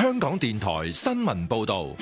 香港電台新聞報道。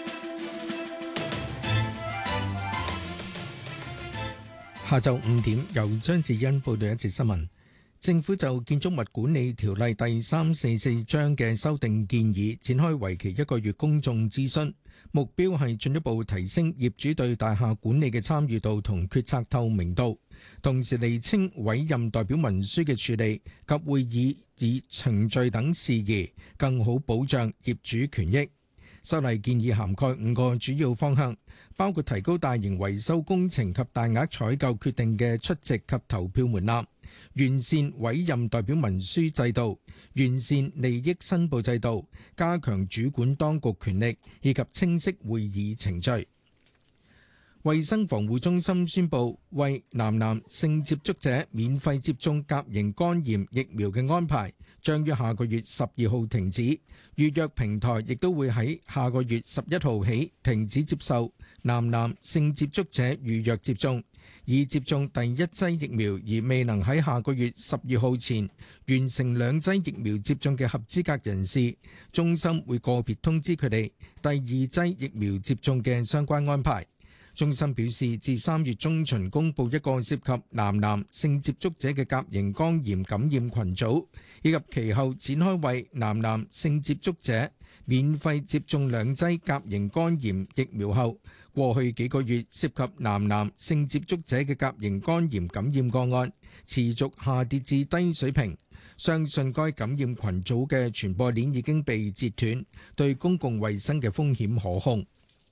下晝5點，由張智欣報道一節新聞。政府就建築物管理條例第344章嘅修訂建議展開為期1個月公眾諮詢，目標係進一步提升業主對大廈管理嘅參與度同決策透明度，同時釐清委任代表文書嘅處理及會議程序等事宜，更好保障業主權益。修例建議涵蓋5個主要方向，包括提高大型維修工程及大額採購決定嘅出席及投票門檻，完善委任代表文書制度，完善利益申報制度，加強主管當局權力，以及清晰會議程序。衛生防護中心宣布，為男性接觸者免費接種甲型肝炎疫苗嘅安排，將於下個月12號停止。預約平台亦都會喺下個月11號起停止接受男性接觸者預約接種。已接種第一劑疫苗而未能喺下個月12號前完成2劑疫苗接種嘅合資格人士，中心會個別通知佢哋第2劑疫苗接種嘅相關安排。中心表示，自3月中旬公布一個涉及男性接觸者嘅甲型肝炎感染群組，以及其後展開為男性接觸者免費接種2劑甲型肝炎疫苗後，過去幾個月涉及男性接觸者嘅甲型肝炎感染個案持續下跌至低水平，相信該感染群組嘅傳播鏈已經被截斷，對公共衛生嘅風險可控。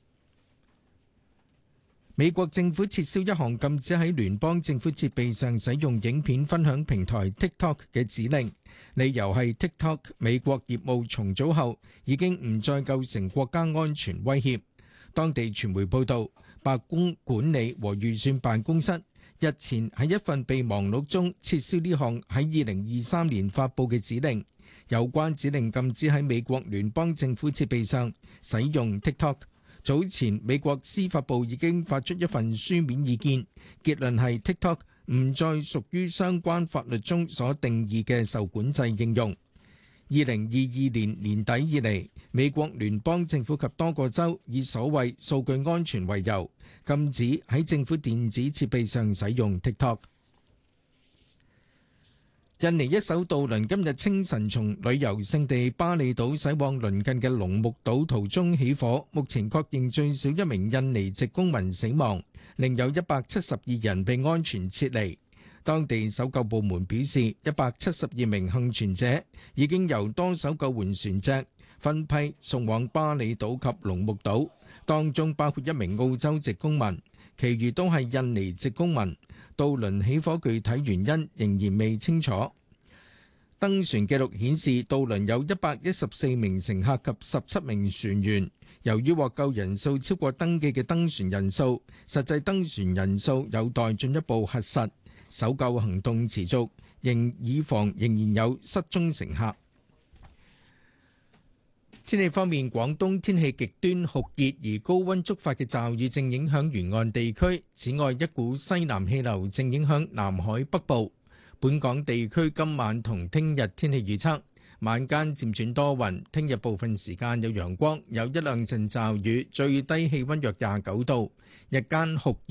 美國政府撤銷一項禁止喺聯邦政府設備上使用影片分享平台 TikTok 嘅指令，理由係 TikTok 美國業務重組後已經唔再構成國家安全威脅。當地傳媒報道，白宮管理和預算辦公室日前喺一份備忘錄中撤銷呢項喺2023年發布嘅指令，有關指令禁止喺美國聯邦政府設備上使用 TikTok。早前美國司法部已經發出一份書面意見，結論係 TikTok 唔再屬於相關法律中所定義嘅受管制應用。2022年年底以嚟，美國聯邦政府及多個州以所謂數據安全為由，禁止喺政府電子設備上使用 TikTok。印尼一艘渡輪今日清晨從旅遊勝地巴厘島駛往鄰近嘅龍目島途中起火，目前確認最少1名印尼籍公民死亡，另有172人被安全撤離。當地搜救部門表示，172名幸存者已經由多艘救援船隻分批送往巴厘島及龍目島，當中包括1名澳洲籍公民，其餘都係印尼籍公民。渡輪起火具體原因仍然未清楚。登船記錄顯示，渡輪有114名乘客及17名船員。由於獲救人數超過登記嘅登船人數，實際登船人數有待進一步核實。搜救行動持續，以防仍然有失蹤乘客。天氣方面，廣東天氣極端酷熱，而高溫觸發嘅驟雨正影響沿岸地區。此外，一股西南氣流正影響南海北部。本港地區今晚同聽日天氣預測：晚間漸轉多雲，聽日部分時間有陽光，有1-2陣驟雨，最低氣溫約29度，日間酷熱。